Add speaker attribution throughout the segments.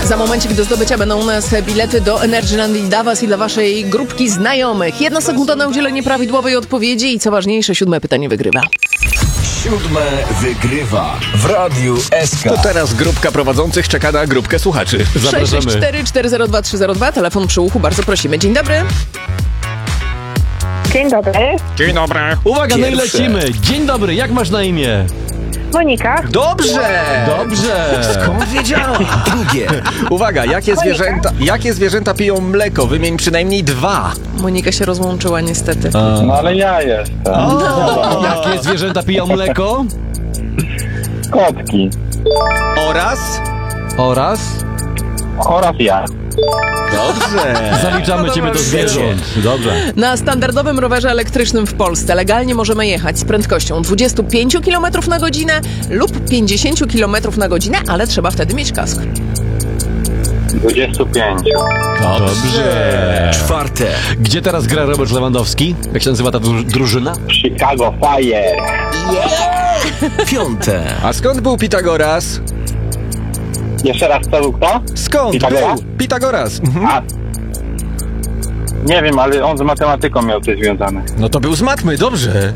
Speaker 1: Za momencik do zdobycia będą u nas bilety do Energylandii dla Was i dla Waszej grupki znajomych. 1 sekunda na udzielenie prawidłowej odpowiedzi i co ważniejsze, 7 pytanie wygrywa.
Speaker 2: 7 wygrywa w Radiu SK.
Speaker 3: To teraz grupka prowadzących czeka na grupkę słuchaczy. Zapraszamy.
Speaker 1: 664-402-302, telefon przy uchu, bardzo prosimy. Dzień dobry.
Speaker 4: Dzień dobry,
Speaker 3: Dzień dobry.
Speaker 5: Uwaga, no i
Speaker 2: Pierwsze.
Speaker 5: lecimy. Dzień dobry, jak masz na imię?
Speaker 4: Monika.
Speaker 3: Dobrze!
Speaker 5: Dobrze.
Speaker 3: Skąd wiedziała?
Speaker 2: Drugie.
Speaker 3: Uwaga, jakie zwierzęta piją mleko? Wymień przynajmniej 2.
Speaker 1: Monika się rozłączyła niestety.
Speaker 6: No ale ja jestem.
Speaker 5: Jakie zwierzęta piją mleko?
Speaker 6: Kotki.
Speaker 5: Oraz?
Speaker 6: Oraz ja.
Speaker 3: Dobrze.
Speaker 5: Zaliczamy ciebie do zwierząt. Dobrze.
Speaker 1: Na standardowym rowerze elektrycznym w Polsce legalnie możemy jechać z prędkością 25 km na godzinę lub 50 km na godzinę, ale trzeba wtedy mieć kask.
Speaker 6: 25.
Speaker 5: Dobrze.
Speaker 2: Czwarte.
Speaker 5: Gdzie teraz gra Robert Lewandowski? Jak się nazywa ta drużyna?
Speaker 6: Chicago Fire.
Speaker 2: Piąte.
Speaker 3: A skąd był Pitagoras?
Speaker 6: Jeszcze raz, co był kto?
Speaker 3: Skąd
Speaker 6: Pitagoras?
Speaker 3: był Pitagoras? Mhm.
Speaker 6: A. Nie wiem, ale on z matematyką miał coś związane.
Speaker 3: No to był z matmy, dobrze.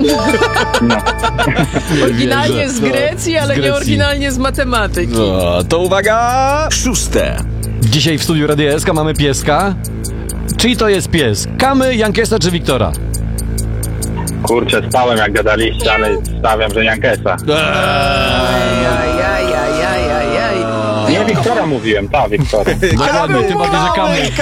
Speaker 1: Oryginalnie z Grecji, ale nie oryginalnie z matematyki.
Speaker 3: No, to uwaga.
Speaker 2: Szóste.
Speaker 5: Dzisiaj w studiu Radia SK mamy pieska. Czyj to jest pies? Kamy, Jankesa czy Wiktora?
Speaker 6: Kurczę, spałem jak gadaliście, ale stawiam, że Jankesa.
Speaker 1: Ajajajajajajaj.
Speaker 6: Nie, Wiktora mówiłem, Wiktora.
Speaker 5: Dokładnie, tym bardziej, że Kamy.